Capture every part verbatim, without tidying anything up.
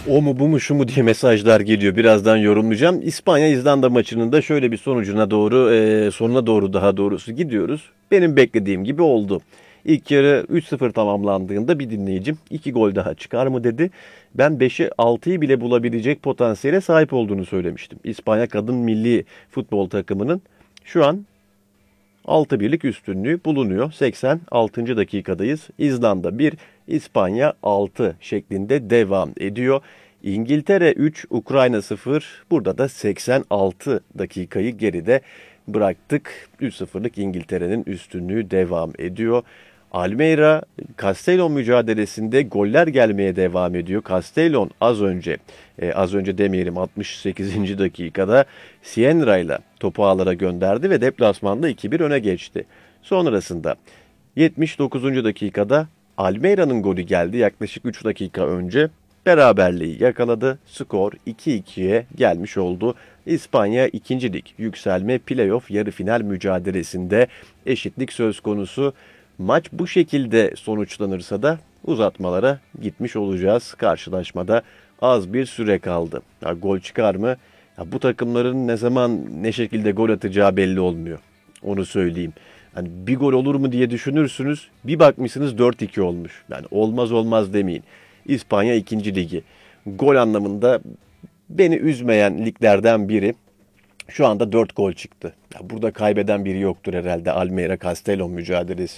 O mu bu mu şu mu diye mesajlar geliyor. Birazdan yorumlayacağım. İspanya-İzlanda maçının da şöyle bir sonucuna doğru, e, sonuna doğru daha doğrusu gidiyoruz. Benim beklediğim gibi oldu. İlk yarı üç sıfır tamamlandığında bir dinleyicim iki gol daha çıkar mı dedi. Ben beşi altıyı bile bulabilecek potansiyele sahip olduğunu söylemiştim. İspanya kadın milli futbol takımının şu an altı birlik üstünlüğü bulunuyor. seksen altıncı dakikadayız. İzlanda bir, İspanya altı şeklinde devam ediyor. İngiltere üç, Ukrayna sıfır. Burada da seksen altı dakikayı geride bıraktık. üç sıfırlık İngiltere'nin üstünlüğü devam ediyor. Almeida Castellon mücadelesinde goller gelmeye devam ediyor. Castellon az önce, e, az önce demeyelim altmış sekizinci dakikada Sierra ile topu ağlara gönderdi ve deplasmanda iki bir öne geçti. Sonrasında yetmiş dokuzuncu dakikada Almeida'nın golü geldi yaklaşık üç dakika önce. Beraberliği yakaladı. Skor iki ikiye gelmiş oldu. İspanya ikinci lig yükselme playoff yarı final mücadelesinde eşitlik söz konusu. Maç bu şekilde sonuçlanırsa da uzatmalara gitmiş olacağız. Karşılaşmada az bir süre kaldı. Ya, gol çıkar mı? Ya, bu takımların ne zaman ne şekilde gol atacağı belli olmuyor. Onu söyleyeyim. Hani bir gol olur mu diye düşünürsünüz. Bir bakmışsınız dört iki olmuş. Yani olmaz olmaz demeyin. İspanya ikinci ligi. Gol anlamında beni üzmeyen liglerden biri. Şu anda dört gol çıktı. Ya, burada kaybeden biri yoktur herhalde. Almeida Castellon mücadelesi.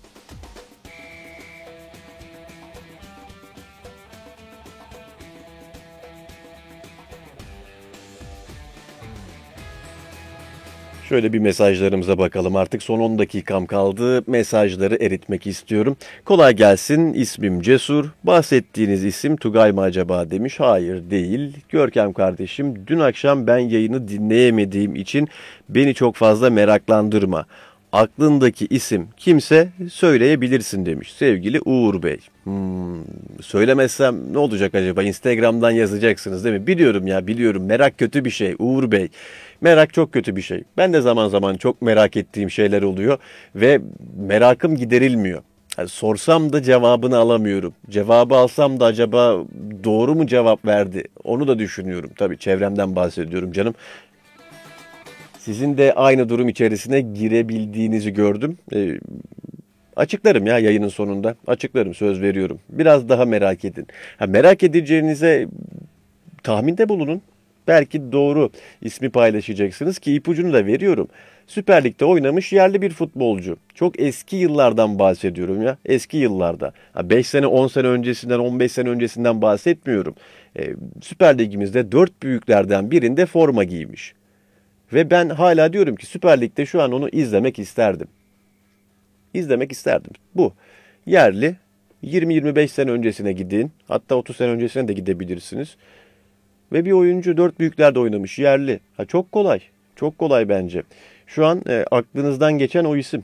Şöyle bir mesajlarımıza bakalım. Artık son on dakikam kaldı. Mesajları eritmek istiyorum. Kolay gelsin. İsmim Cesur. Bahsettiğiniz isim Tugay mı acaba demiş. Hayır değil. Görkem kardeşim, dün akşam ben yayını dinleyemediğim için beni çok fazla meraklandırma. Aklındaki isim kimse söyleyebilirsin demiş sevgili Uğur Bey. Hmm, söylemezsem ne olacak acaba? Instagram'dan yazacaksınız değil mi? Biliyorum ya, biliyorum. Merak kötü bir şey Uğur Bey. Merak çok kötü bir şey. Ben de zaman zaman çok merak ettiğim şeyler oluyor ve merakım giderilmiyor. Yani sorsam da cevabını alamıyorum. Cevabı alsam da acaba doğru mu cevap verdi? Onu da düşünüyorum. Tabii çevremden bahsediyorum canım. Sizin de aynı durum içerisine girebildiğinizi gördüm. Ee, açıklarım ya yayının sonunda. Açıklarım, söz veriyorum. Biraz daha merak edin. Ha, merak edeceğinize tahminde bulunun. Belki doğru ismi paylaşacaksınız ki ipucunu da veriyorum. Süper Lig'de oynamış yerli bir futbolcu. Çok eski yıllardan bahsediyorum ya. Eski yıllarda. beş sene on sene öncesinden, on beş sene öncesinden bahsetmiyorum. Ee, Süper Lig'imizde dört büyüklerden birinde forma giymiş. Ve ben hala diyorum ki Süper Lig'de şu an onu izlemek isterdim. İzlemek isterdim. Bu. Yerli. yirmi yirmi beş sene öncesine gidin. Hatta otuz sene öncesine de gidebilirsiniz. Ve bir oyuncu dört büyüklerde oynamış. Yerli. Ha, çok kolay. Çok kolay bence. Şu an e, aklınızdan geçen o isim.